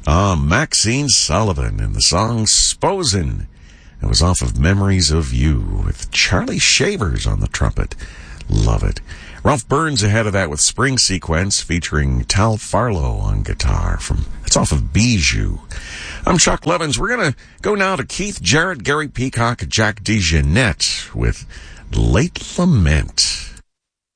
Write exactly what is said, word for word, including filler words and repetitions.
Ah, Maxine Sullivan in the song Sposen. It was off of Memories of You with Charlie Shavers on the trumpet. Love it. Ralph Burns ahead of that with Spring Sequence featuring Tal Farlow on guitar. From It's off of Bijou. I'm Chuck Levins. We're going to go now to Keith Jarrett, Gary Peacock, Jack DeJohnette with Late Lament.